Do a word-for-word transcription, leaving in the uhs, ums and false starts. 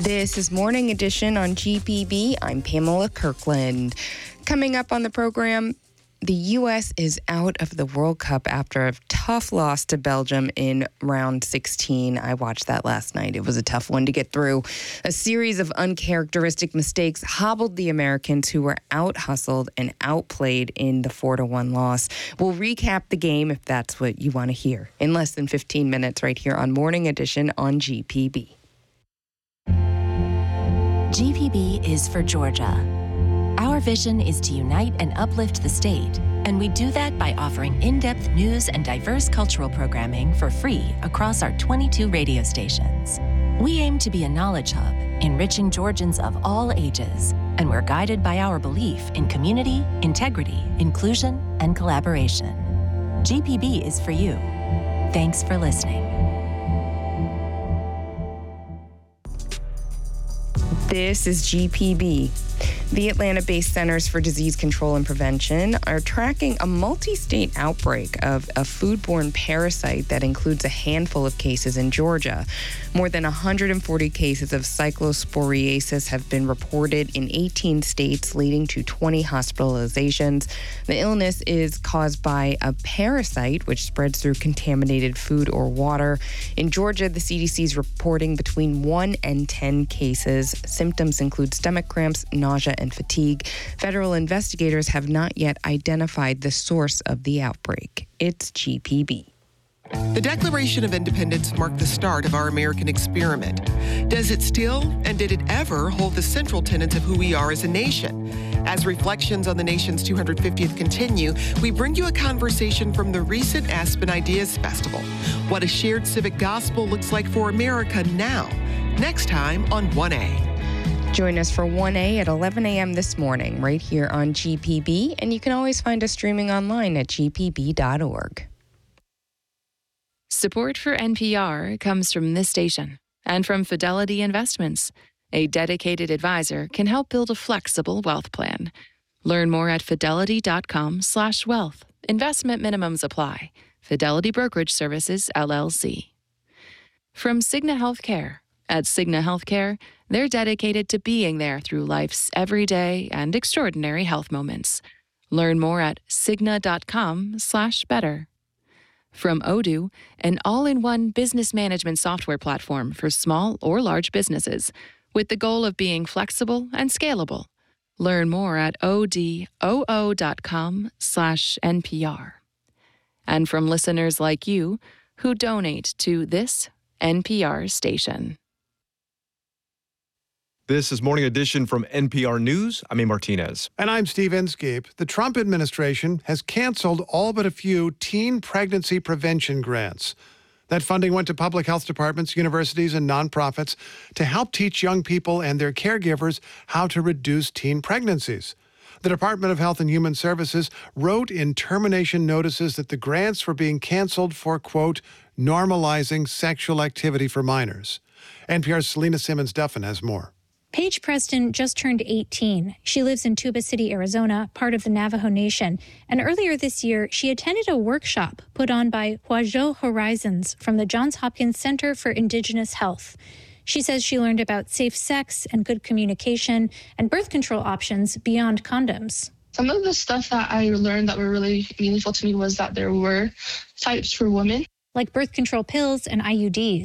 This is Morning Edition on G P B. I'm Pamela Kirkland. Coming up on the program, the U S is out of the World Cup after a tough loss to Belgium in round sixteen. I watched that last night. It was a tough one to get through. A series of uncharacteristic mistakes hobbled the Americans, who were out-hustled and outplayed in the four to one loss. We'll recap the game if that's what you want to hear in less than fifteen minutes right here on Morning Edition on G P B. G P B is for Georgia. Our vision is to unite and uplift the state, and we do that by offering in-depth news and diverse cultural programming for free across our twenty-two radio stations. We aim to be a knowledge hub, enriching Georgians of all ages, and we're guided by our belief in community, integrity, inclusion, and collaboration. G P B is for you. Thanks for listening. This is G P B. The Atlanta-based Centers for Disease Control and Prevention are tracking a multi-state outbreak of a foodborne parasite that includes a handful of cases in Georgia. More than one hundred forty cases of cyclosporiasis have been reported in eighteen states, leading to twenty hospitalizations. The illness is caused by a parasite which spreads through contaminated food or water. In Georgia, the C D C is reporting between one and ten cases. Symptoms include stomach cramps, nausea, and fatigue. Federal investigators have not yet identified the source of the outbreak. It's G P B. The Declaration of Independence marked the start of our American experiment. Does it still, and did it ever, hold the central tenets of who we are as a nation? As reflections on the nation's two hundred fiftieth continue, we bring you a conversation from the recent Aspen Ideas Festival. What a shared civic gospel looks like for America now. Next time on one A. Join us for one A at eleven a.m. this morning, right here on G P B, and you can always find us streaming online at g p b dot org. Support for N P R comes from this station and from Fidelity Investments. A dedicated advisor can help build a flexible wealth plan. Learn more at fidelity.com slash wealth. Investment minimums apply. Fidelity Brokerage Services, L L C. From Cigna Healthcare. At Cigna Healthcare, they're dedicated to being there through life's everyday and extraordinary health moments. Learn more at cigna.com slash better. From Odoo, an all-in-one business management software platform for small or large businesses, with the goal of being flexible and scalable. Learn more at odoo.com slash NPR. And from listeners like you who donate to this N P R station. This is Morning Edition from N P R News. I'm A. Martinez. And I'm Steve Inskeep. The Trump administration has canceled all but a few teen pregnancy prevention grants. That funding went to public health departments, universities, and nonprofits to help teach young people and their caregivers how to reduce teen pregnancies. The Department of Health and Human Services wrote in termination notices that the grants were being canceled for, quote, normalizing sexual activity for minors. N P R's Selena Simmons-Duffin has more. Paige Preston just turned eighteen. She lives in Tuba City, Arizona, part of the Navajo Nation. And earlier this year, she attended a workshop put on by Huajo Horizons from the Johns Hopkins Center for Indigenous Health. She says she learned about safe sex and good communication and birth control options beyond condoms. Some of the stuff that I learned that were really meaningful to me was that there were types for women. Like birth control pills and I U Ds.